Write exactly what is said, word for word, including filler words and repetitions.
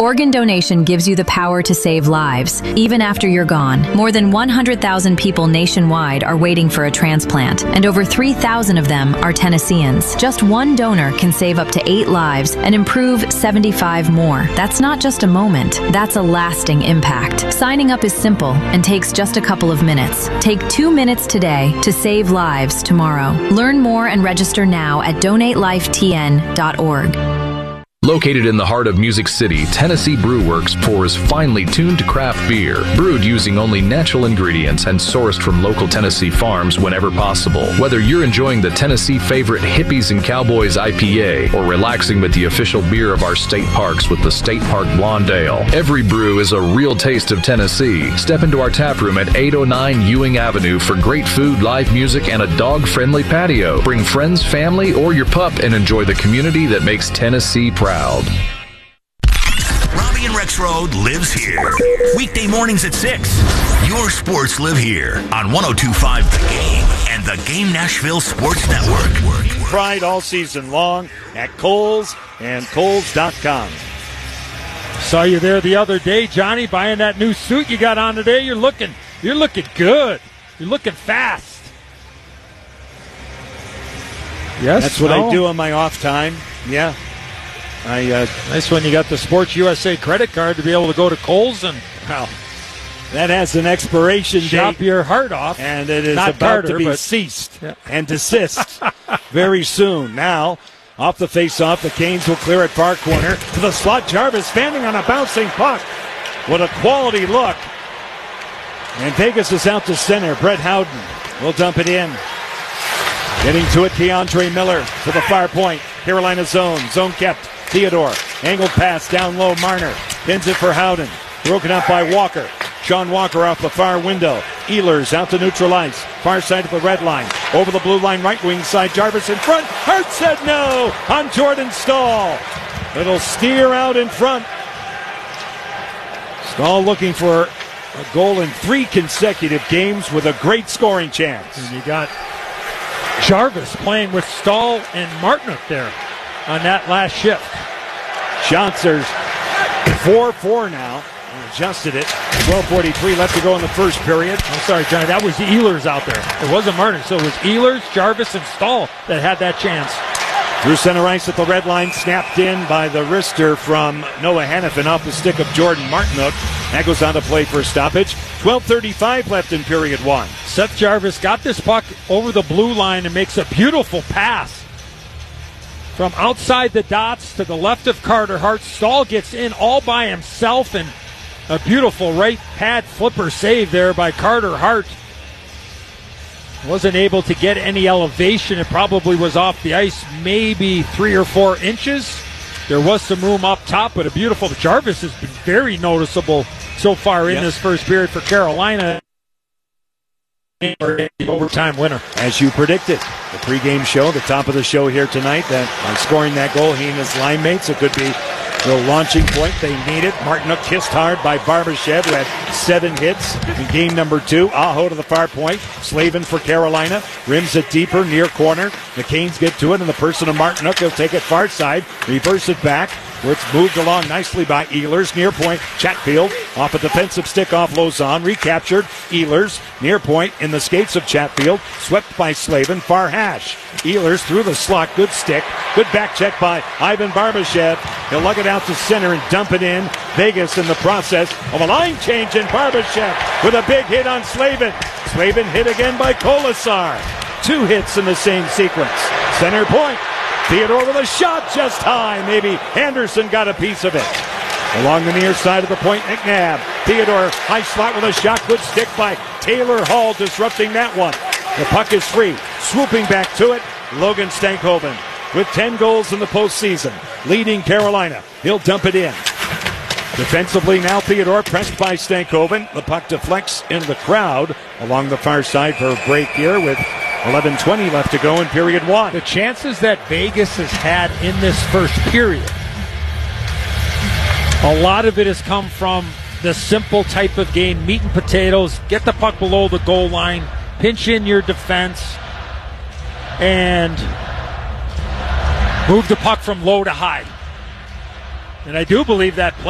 Organ donation gives you the power to save lives, even after you're gone. More than one hundred thousand people nationwide are waiting for a transplant, and over three thousand of them are Tennesseans. Just one donor can save up to eight lives and improve seventy-five more. That's not just a moment, that's a lasting impact. Signing up is simple and takes just a couple of minutes. Take two minutes today to save lives tomorrow. Learn more and register now at donate life t n dot org. Located in the heart of Music City, Tennessee Brew Works pours finely tuned craft beer, brewed using only natural ingredients and sourced from local Tennessee farms whenever possible. Whether you're enjoying the Tennessee favorite Hippies and Cowboys I P A or relaxing with the official beer of our state parks with the State Park Blonde Ale, every brew is a real taste of Tennessee. Step into our tap room at eight oh nine Ewing Avenue for great food, live music, and a dog-friendly patio. Bring friends, family, or your pup and enjoy the community that makes Tennessee proud. Robbie and Rex Road lives here. Weekday mornings at six. Your sports live here on one oh two point five The Game and the Game Nashville Sports Network. Pride all season long at Kohl's and Kohl's dot com. Saw you there the other day, Johnny, buying that new suit you got on today. You're looking, you're looking good. You're looking fast. Yes, that's what no? I do on my off time. Yeah. I, uh, nice when you got the Sports U S A credit card to be able to go to Kohl's and, well, that has an expiration shop date. your heart off. And it is Not about Carter, to be but, ceased yeah. and desist very soon. Now, off the face-off, the Canes will clear it far corner to the slot. Jarvis standing on a bouncing puck. What a quality look. And Vegas is out to center. Brett Howden will dump it in. Getting to it, Keandre Miller to the far point. Carolina zone. Zone kept. Theodore. Angled pass down low. Marner pins it for Howden. Broken up by Walker. Sean Walker off the far window. Ehlers out to neutral ice. Far side of the red line. Over the blue line, right wing side. Jarvis in front. Hart said no on Jordan Staal. It'll steer out in front. Staal looking for a goal in three consecutive games with a great scoring chance. And you got Jarvis playing with Staal and Martinook there on that last shift. Schontzer's four four now. Adjusted it. twelve forty-three left to go in the first period. I'm sorry, Johnny. That was Ehlers out there. It wasn't Martin. So it was Ehlers, Jarvis, and Staal that had that chance. Through center ice at the red line. Snapped in by the wrister from Noah Hannafin off the stick of Jordan Martinook. That goes on to play for a stoppage. twelve thirty-five left in period one. Seth Jarvis got this puck over the blue line and makes a beautiful pass. From outside the dots to the left of Carter Hart. Staal gets in all by himself, and a beautiful right pad flipper save there by Carter Hart. Wasn't able to get any elevation. It probably was off the ice maybe three or four inches. There was some room up top, but a beautiful Jarvis has been very noticeable so far in yes. this first period for Carolina. The overtime winner. As you predicted, the pregame show, the top of the show here tonight, that by scoring that goal, he and his line mates, it could be the launching point. They need it. Martinook kissed hard by Barbashev, who had seven hits in game number two. Aho to the far point. Slavin for Carolina. Rims it deeper, near corner. The Canes get to it in the person of Martinook. He'll take it far side, reverse it back, where it's moved along nicely by Ehlers. Near point, Chatfield off a defensive stick off Lausanne. Recaptured. Ehlers, near point in the skates of Chatfield. Swept by Slavin, far hash. Ehlers through the slot. Good stick. Good back check by Ivan Barbashev. He'll lug it out to center and dump it in. Vegas in the process of a line change, in Barbashev with a big hit on Slavin. Slavin hit again by Kolasar. Two hits in the same sequence. Center point. Theodore with a shot just high. Maybe Anderson got a piece of it. Along the near side of the point, McNabb. Theodore, high slot with a shot. Good stick by Taylor Hall, disrupting that one. The puck is free. Swooping back to it, Logan Stankhoven. With ten goals in the postseason, leading Carolina. He'll dump it in. Defensively now, Theodore pressed by Stankhoven. The puck deflects into the crowd along the far side for a break here with eleven twenty left to go in period one. The chances that Vegas has had in this first period, a lot of it has come from the simple type of game, meat and potatoes, get the puck below the goal line, pinch in your defense, and move the puck from low to high. And I do believe that play